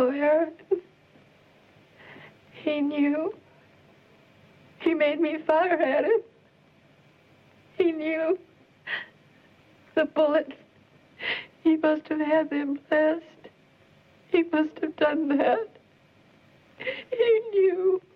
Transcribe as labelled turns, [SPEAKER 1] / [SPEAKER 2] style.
[SPEAKER 1] Oh, Aaron. He knew. He made me fire at him. He knew. The bullets. He must have had them blessed. He must have done that. He knew.